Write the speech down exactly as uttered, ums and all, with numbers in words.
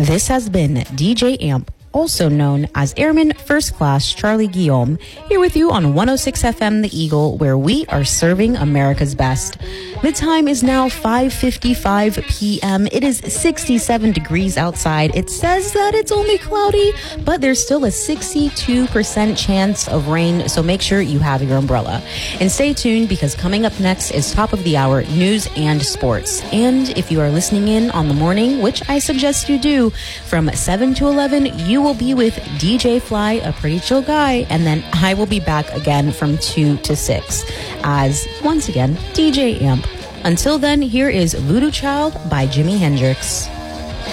This has been D J Amp, also known as Airman First Class Charlie Guillaume, here with you on one oh six F M The Eagle, where we are serving America's best. The time is now five fifty-five p.m. It is sixty-seven degrees outside. It says that it's only cloudy, but there's still a sixty-two percent chance of rain, so make sure you have your umbrella. And stay tuned, because coming up next is top of the hour news and sports. And if you are listening in on the morning, which I suggest you do, from seven to eleven, you will be with D J Fly, a pretty chill guy, and then I will be back again from two to six as, once again, D J Amp. Until then, here is Voodoo Child by Jimi Hendrix.